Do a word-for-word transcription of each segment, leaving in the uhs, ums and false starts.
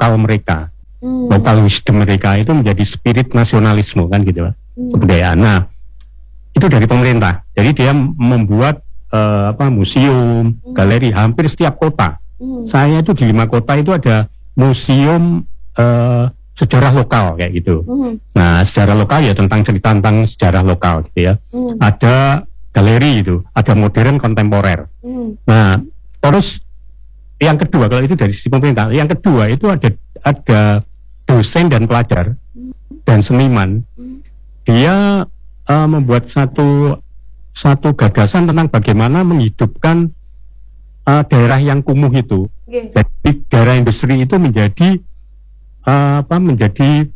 lokal mereka, Hmm. lokal wisdom mereka itu menjadi spirit nasionalisme kan gitu, Hmm. kebudayaan. Nah, itu dari pemerintah. Jadi dia membuat uh, apa museum, Hmm. galeri hampir setiap kota. Hmm. Saya itu di lima kota itu ada museum uh, sejarah lokal kayak gitu. Hmm. Nah, sejarah lokal ya tentang cerita tentang sejarah lokal gitu ya. Hmm. Ada galeri itu, ada modern kontemporer. Hmm. Nah, terus yang kedua kalau itu dari sisi pemerintah, yang kedua itu ada ada dosen dan pelajar dan seniman. Hmm. Dia uh, membuat satu satu gagasan tentang bagaimana menghidupkan uh, daerah yang kumuh itu. Okay. Jadi daerah industri itu menjadi uh, apa? Menjadi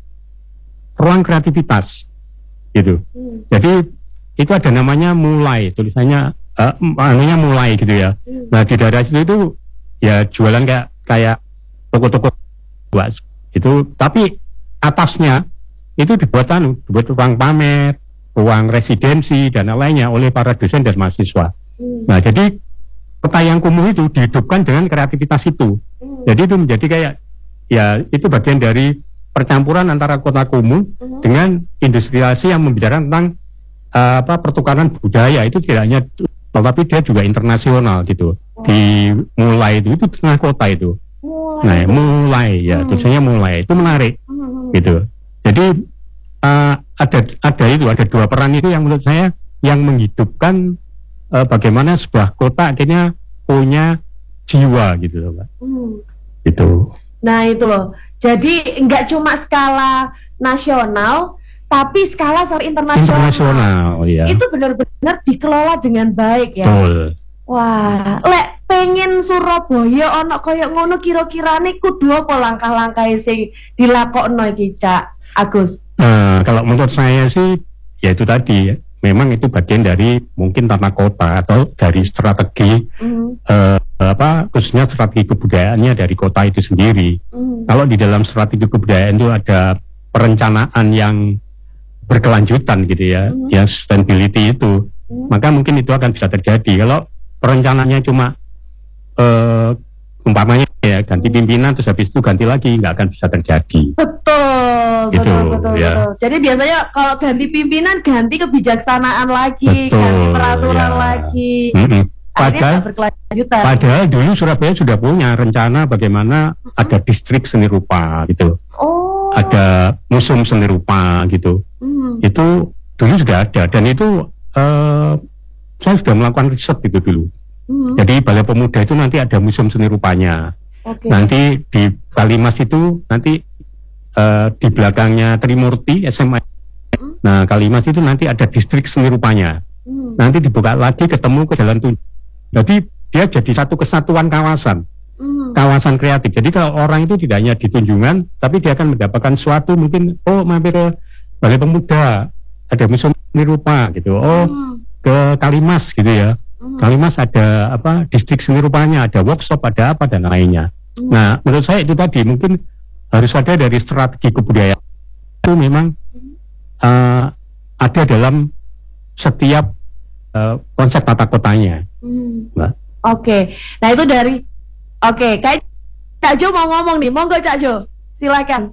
ruang kreativitas, gitu. Hmm. Jadi itu ada namanya mulai, tulisannya uh, namanya mulai gitu ya. Hmm. Nah di daerah situ itu ya jualan kayak kayak toko-toko buat itu, tapi atasnya itu dibuat anu, dibuat ruang pamer, ruang residensi dan lainnya oleh para dosen dan mahasiswa. Hmm. Nah jadi kota yang kumuh itu dihidupkan dengan kreativitas itu. Hmm. Jadi itu menjadi kayak ya itu bagian dari percampuran antara kota kumuh Hmm. dengan industrialisasi yang membicarakan tentang uh, apa pertukaran budaya. Itu tidak hanya, tetapi dia juga internasional gitu. Oh. Di mulai itu itu tengah kota itu. Mulai. Nah mulai ya, Hmm. tulisannya mulai itu menarik Hmm. gitu. Jadi uh, ada ada itu ada dua peran itu yang menurut saya yang menghidupkan uh, bagaimana sebuah kota akhirnya punya jiwa gitu loh, Pak. Hmm. Itu. Nah itu loh. Jadi nggak cuma skala nasional, tapi skala sampai internasional. Internasional, ya. Itu benar-benar dikelola dengan baik ya. Betul. Wah, lek pengen Surabaya ono koyo ngono kira-kirane kudu apa langkah-langkah sing dilakokno iki, Cak Agus? Nah, kalau menurut saya sih ya itu tadi, memang itu bagian dari mungkin tata kota atau dari strategi Mm. eh, apa khususnya strategi kebudayaannya dari kota itu sendiri. Mm. Kalau di dalam strategi kebudayaan itu ada perencanaan yang berkelanjutan gitu ya, Mm. yang sustainability itu, Mm. maka mungkin itu akan bisa terjadi. Kalau perencanaannya cuma eh, umpamanya ya ganti pimpinan terus habis itu ganti lagi, nggak akan bisa terjadi. Betul, Gitu, betul, betul, ya. betul. Jadi biasanya kalau ganti pimpinan, ganti kebijaksanaan lagi, Betul, ganti peraturan ya. lagi. Mm-mm. Akhirnya Padahal, nggak berkelanjutan. padahal dulu Surabaya sudah punya rencana bagaimana ada distrik seni rupa gitu, Oh. ada museum seni rupa gitu. Hmm. Itu dulu sudah ada dan itu eh, saya sudah melakukan riset itu dulu. Hmm. Jadi Balai Pemuda itu nanti ada museum seni rupanya. Oke. Nanti di Kalimas itu nanti eh, di belakangnya Trimurti S M A. Hmm. Nah Kalimas itu nanti ada distrik seni rupanya. Hmm. Nanti dibuka lagi ketemu ke Jalan Tunjung. Jadi dia jadi satu kesatuan kawasan, Hmm. kawasan kreatif. Jadi kalau orang itu tidak hanya di Tunjungan, tapi dia akan mendapatkan suatu mungkin, oh mampir ke Balai Pemuda, ada museum seni rupa gitu. Oh Hmm. ke Kalimas gitu ya. Hmm. Kalimas ada apa distrik seni rupanya, ada workshop, ada apa dan lainnya. Hmm. Nah, menurut saya itu tadi mungkin harus ada dari strategi kebudayaan itu memang uh, ada dalam setiap uh, konsep tata kotanya. Hmm. Mbak. Oke, nah itu dari, oke, kayak Cak Jo mau ngomong nih, monggo Cak Jo, silakan.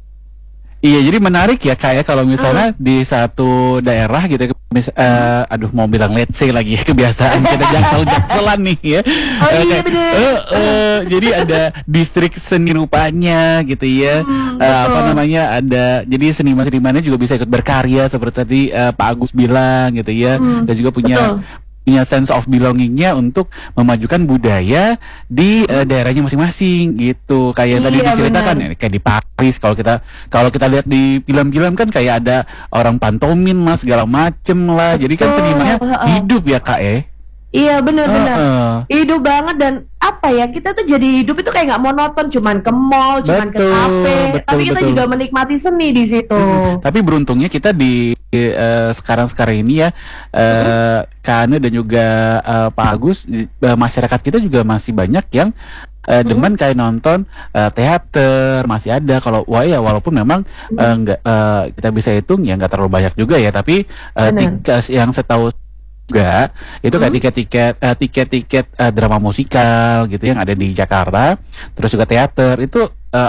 Iya, jadi menarik ya kayak kalau misalnya di satu daerah gitu, mis, eh, aduh mau bilang let's say lagi kebiasaan kita jaksel-jakselan nih ya. Oh Eh, iya kayak, bener. eh, eh, jadi ada distrik seni rupanya gitu ya. Hmm, Eh, apa betul. namanya ada, jadi seniman-senimannya juga bisa ikut berkarya seperti tadi eh, Pak Agus bilang gitu ya. Hmm, Dan juga punya betul. punya sense of belongingnya untuk memajukan budaya di eh, daerahnya masing-masing gitu. Kayak yang tadi Iya, diceritakan benar. ya, kayak di Paris kalau kita kalau kita lihat di film-film kan kayak ada orang pantomin mas segala macem lah. Jadi kan Betul, senimannya heeh. hidup ya kak eh. Iya benar-benar. Heeh. Hidup banget dan apa ya, kita tuh jadi hidup itu kayak nggak monoton, cuman ke mall, cuman ke Betul, kafe, betul, tapi kita betul. juga menikmati seni di situ. Hmm, Tapi beruntungnya kita di eh, sekarang-sekarang ini ya, eh, Kak Ane dan juga eh, Pak Agus, eh, masyarakat kita juga masih banyak yang eh, demen kayak nonton eh, teater, masih ada. Kalau wah ya walaupun memang eh, nggak eh, kita bisa hitung ya nggak terlalu banyak juga ya, tapi eh, Benar. tiket yang setahu juga itu kayak Hmm. tiket-tiket eh, tiket-tiket eh, drama musikal gitu yang ada di Jakarta, terus juga teater itu